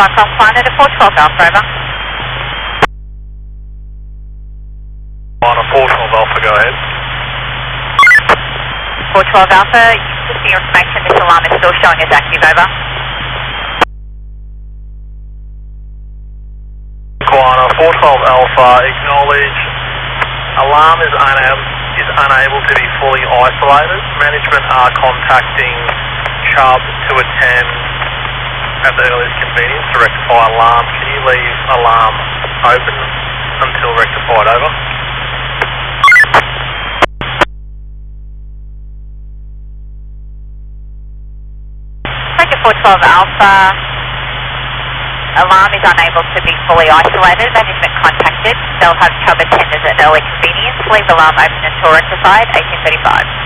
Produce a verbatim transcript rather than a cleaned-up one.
Alpha, cross planet at four twelve Alpha, over. On a four twelve Alpha, go ahead. four twelve Alpha, just for your information, this alarm is still showing as active, over. Guana, four twelve Alpha, acknowledge. Alarm is unable, is unable to be fully isolated. Management are contacting Chubb to attend at the earliest convenience to rectify alarm. Can you leave alarm open until rectified, over? Take four twelve Alpha, alarm is unable to be fully isolated. Management contacted. They'll have Chubb attenders at early convenience. Leave alarm open until rectified, eighteen thirty-five.